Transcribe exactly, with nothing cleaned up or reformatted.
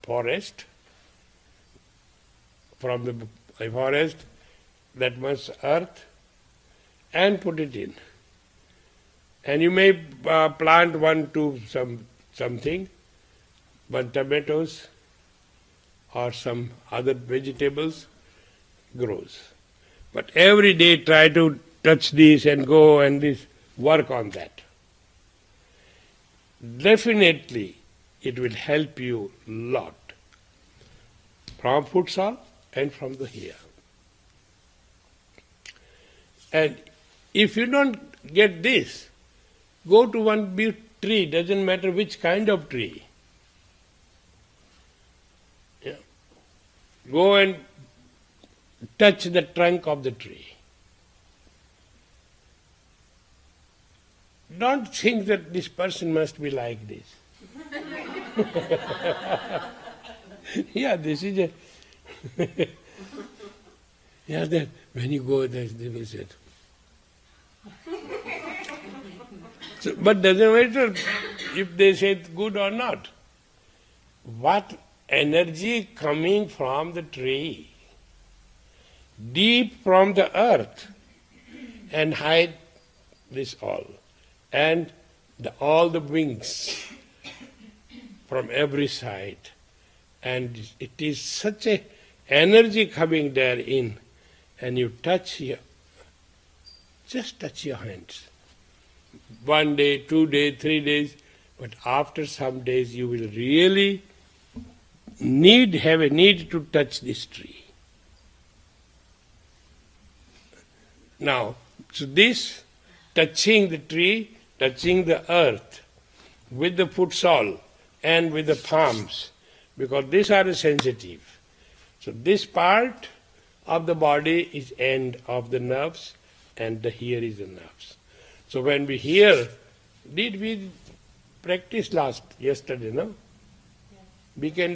forest, from the forest, that much earth, and put it in. And you may uh, plant one, two, some something, one tomatoes or some other vegetables grows. But every day try to touch this and go and this, work on that. Definitely it will help you lot from futsal and from the here. And if you don't get this, go to one big tree, doesn't matter which kind of tree. Yeah. Go and touch the trunk of the tree. Don't think that this person must be like this. Yeah, this is a... yeah, then when you go there, they will say... So, but doesn't matter if they say it's good or not. What energy coming from the tree, deep from the earth, and hide this all. And the, all the wings from every side. And it is such a energy coming there in, and you touch your, just touch your hands. One day, two days, three days, but after some days you will really need, have a need to touch this tree. Now, so this, touching the tree, touching the earth with the futsal and with the palms, because these are sensitive. So this part of the body is end of the nerves, and the here is the nerves. So when we hear, did we practice last, yesterday, no? Yeah. We can